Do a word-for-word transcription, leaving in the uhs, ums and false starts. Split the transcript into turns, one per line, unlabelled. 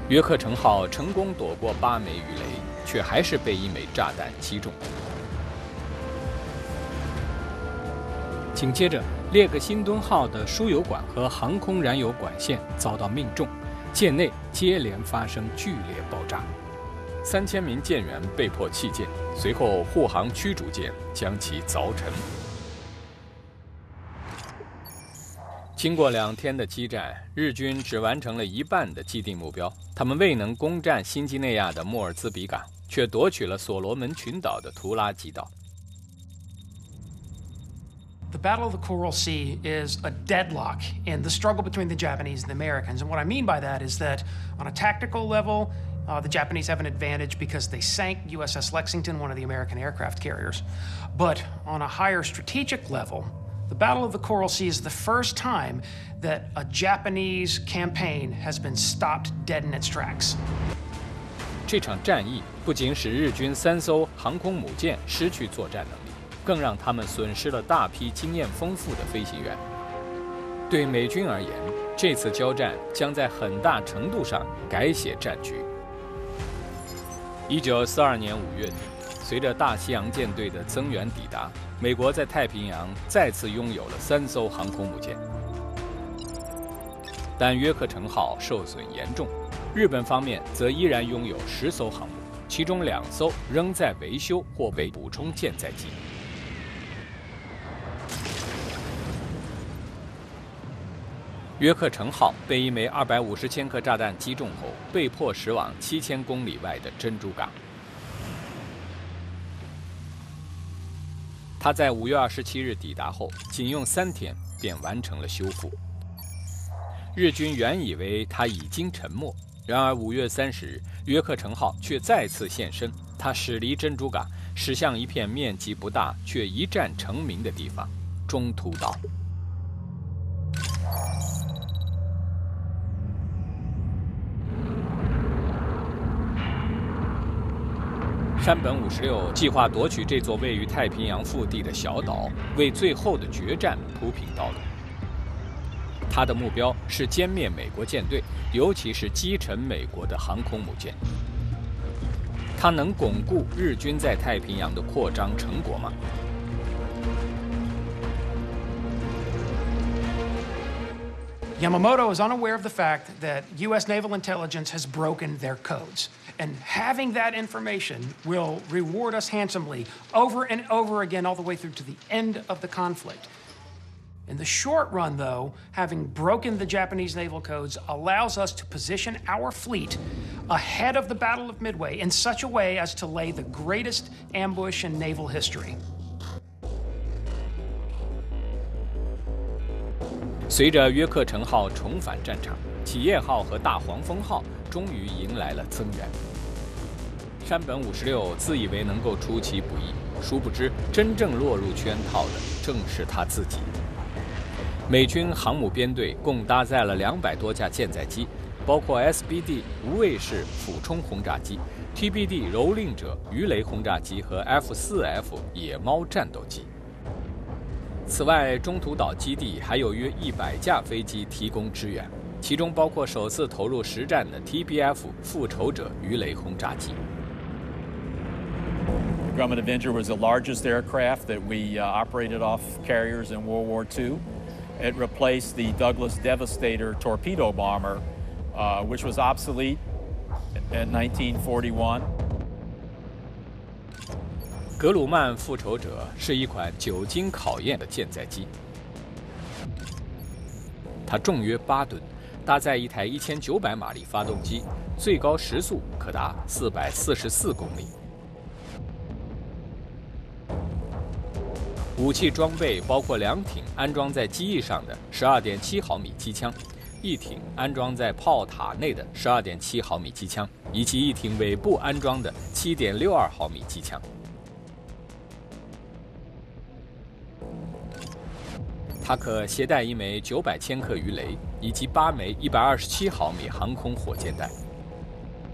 约克城号成功躲过八枚鱼雷，却还是被一枚炸弹击中。紧接着，列克星敦号的输油管和航空燃油管线遭到命中，舰内接连发生剧烈爆炸，三千名舰员被迫弃舰，随后护航驱逐舰将其凿沉。经过两天的激战，日军只完成了一半的既定目标，他们未能攻占新几内亚的莫尔兹比港，却夺取了所罗门群岛的图拉吉岛。
The Battle of the Coral Sea is a deadlock in the struggle between the Japanese and the Americans. And what I mean by that is that on a tactical level, uh, the Japanese have an advantage because they sank U S S Lexington, one of the American aircraft carriers. But on a higher strategic level, the Battle of the Coral Sea is the first time that a Japanese campaign has been stopped dead in its tracks.
这场战役不仅使日军三艘航空母舰失去作战能力，更让他们损失了大批经验丰富的飞行员。对美军而言，这次交战将在很大程度上改写战局。一九四二年五月底，随着大西洋舰队的增援抵达，美国在太平洋再次拥有了三艘航空母舰。但约克城号受损严重，日本方面则依然拥有十艘航母，其中两艘仍在维修或被补充舰载机。约克城号被一枚二百五十千克炸弹击中后，被迫驶往七千公里外的珍珠港。它在五月二十七日抵达后，仅用三天便完成了修复。日军原以为它已经沉没，然而五月三十日，约克城号却再次现身。它驶离珍珠港，驶向一片面积不大却一战成名的地方——中途岛。山本五十六计划夺取这座位于太平洋腹地的小岛，为最后的决战铺平道路。他的目标是歼灭美国舰队，尤其是击沉美国的航空母舰。他能巩固日军在太平洋的扩张成果吗？
Yamamoto is unaware of the fact that U S naval intelligence has broken their codes. And having that information will reward us handsomely over and over again all the way through to the end of the conflict. In the short run, though, having broken the Japanese naval codes allows us to position our fleet ahead of the Battle of Midway in such a way as to lay the greatest ambush in naval history.
随着约克城号重返战场，企业号和大黄蜂号终于迎来了增援。山本五十六自以为能够出其不意，殊不知真正落入圈套的正是他自己。美军航母编队共搭载了两百多架舰载机，包括 S B D 无畏式俯冲轰炸机、T B D 蹂躏者鱼雷轰炸机和 F 四 F 野猫战斗机。 此外，中途岛基地还有约一百架飞机提供支援，其中包括首次投入实战的 T B F 复仇者鱼雷轰炸机。
Grumman Avenger was the largest aircraft that we uh, operated off carriers in World War Two. It replaced the Douglas Devastator torpedo bomber, uh, which was obsolete in nineteen forty-one.
格鲁曼复仇者是一款久经考验的舰载机，它重约八吨，搭载一台一千九百马力发动机，最高时速可达四百四十四公里。武器装备包括两挺安装在机翼上的十二点七毫米机枪，一挺安装在炮塔内的十二点七毫米机枪，以及一挺尾部安装的七点六二毫米机枪。 它可携带一枚九百千克鱼雷以及八枚一百二十七毫米航空火箭弹。